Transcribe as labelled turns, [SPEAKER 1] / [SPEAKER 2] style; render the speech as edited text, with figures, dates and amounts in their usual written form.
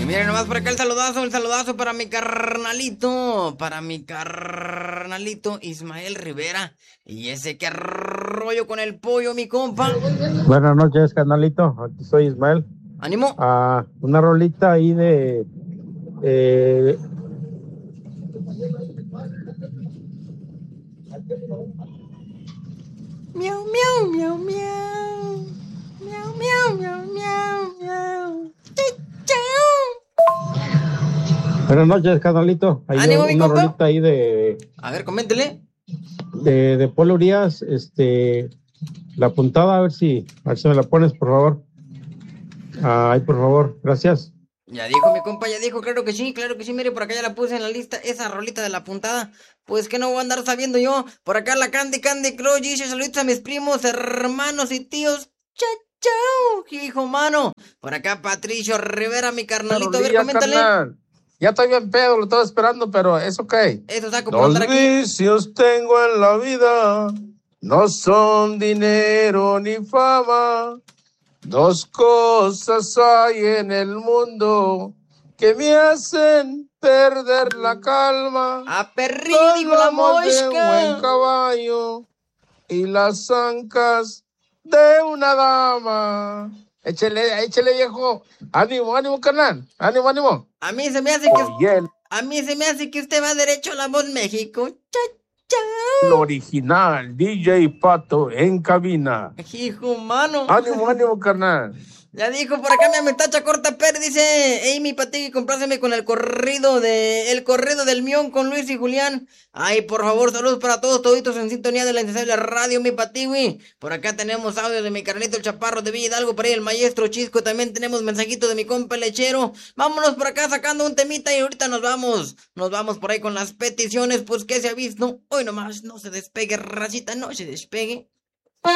[SPEAKER 1] Y miren nomás por acá el saludazo para mi carnalito Ismael Rivera. Y ese que rollo con el pollo, mi compa.
[SPEAKER 2] Buenas noches, carnalito. Aquí soy Ismael.
[SPEAKER 1] ¡Ánimo!
[SPEAKER 2] Una rolita ahí de...
[SPEAKER 1] Miau, miau, miau, miau. Miau, miau, miau, miau, miau.
[SPEAKER 2] Buenas noches, carnalito. Ahí
[SPEAKER 1] ¡Ánimo, mi
[SPEAKER 2] una
[SPEAKER 1] compa!
[SPEAKER 2] rolita ahí de...
[SPEAKER 1] A ver, coméntele.
[SPEAKER 2] De Polo Urias, la puntada, a ver si me la pones, por favor. Ay, por favor, gracias.
[SPEAKER 1] Ya dijo mi compa, ya dijo, claro que sí, mire, por acá ya la puse en la lista, esa rolita de la puntada, pues que no voy a andar sabiendo yo, por acá la Candy Crush dice saludos a mis primos, hermanos y tíos, chao, hijo mano, por acá Patricio Rivera, mi carnalito, a ver, coméntale.
[SPEAKER 3] Carnal. Ya estoy bien pedo, lo estaba esperando, pero es ok.
[SPEAKER 1] Eso saco por
[SPEAKER 3] Dos
[SPEAKER 1] andar aquí.
[SPEAKER 3] vicios tengo en la vida, no son dinero ni fama. Dos cosas hay en el mundo que me hacen perder la calma.
[SPEAKER 1] A perrillo, dijo la
[SPEAKER 3] de un buen
[SPEAKER 1] mosca.
[SPEAKER 3] caballo y las ancas de una dama. Échele, viejo. Ánimo, carnal. Ánimo.
[SPEAKER 1] A mí se me hace que usted va derecho a La Voz México.
[SPEAKER 3] El original, DJ Pato en cabina.
[SPEAKER 1] Hijo mano.
[SPEAKER 3] Ánimo, carnal.
[SPEAKER 1] Ya dijo por acá mi ametacha corta Pérez, dice, hey mi Patigui, compláceme con el corrido del Mión con Luis y Julián. Ay, por favor, saludos para todos, toditos en sintonía de la Incansable Radio, mi Patigui. Por acá tenemos audio de mi carnito el Chaparro de Villa Hidalgo, por ahí el Maestro Chisco, también tenemos mensajito de mi compa el Lechero. Vámonos por acá sacando un temita y ahorita nos vamos por ahí con las peticiones, pues que se ha visto. Hoy nomás, no se despegue, racita, no se despegue.